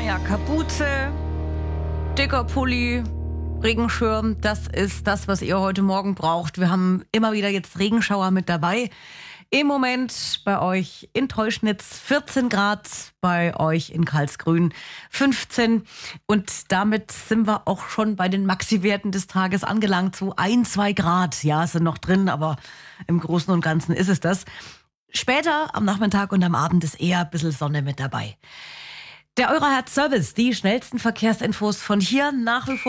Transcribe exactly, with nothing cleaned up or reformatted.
Ja, Kapuze, dicker Pulli, Regenschirm, das ist das, was ihr heute Morgen braucht. Wir haben immer wieder jetzt Regenschauer mit dabei. Im Moment bei euch in Teuschnitz vierzehn Grad, bei euch in Karlsgrün fünfzehn. Und damit sind wir auch schon bei den Maxi-Werten des Tages angelangt. So ein, zwei Grad, ja, sind noch drin, aber im Großen und Ganzen ist es das. Später am Nachmittag und am Abend ist eher ein bisschen Sonne mit dabei. Der Eurohertz Service, die schnellsten Verkehrsinfos von hier nach wie vor.